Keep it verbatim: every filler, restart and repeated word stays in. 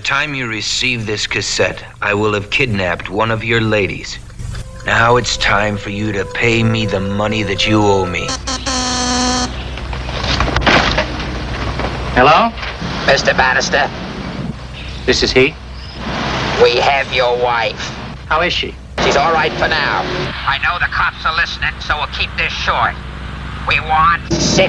time you receive this cassette, I will have kidnapped one of your ladies. Now it's time for you to pay me the money that you owe me. Hello? Mister Bannister, This is he? we have your wife. How is she? She's all right for now. I know the cops are listening, so we'll keep this short. We want six